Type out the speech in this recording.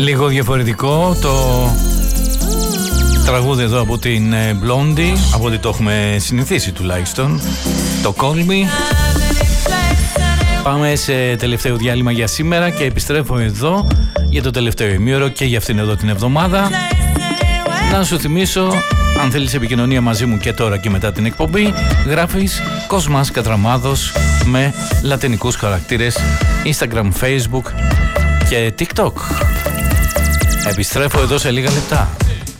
Λίγο διαφορετικό το τραγούδι εδώ από την Blondie, από ό,τι το έχουμε συνηθίσει τουλάχιστον, το Call Me. Πάμε σε τελευταίο διάλειμμα για σήμερα και επιστρέφω εδώ για το τελευταίο ημίωρο και για αυτήν εδώ την εβδομάδα. Να σου θυμίσω, αν θέλεις επικοινωνία μαζί μου και τώρα και μετά την εκπομπή, γράφεις Κοσμάς Κατραμάδος με λατινικούς χαρακτήρες, Instagram, Facebook και TikTok. Επιστρέφω εδώ σε λίγα λεπτά.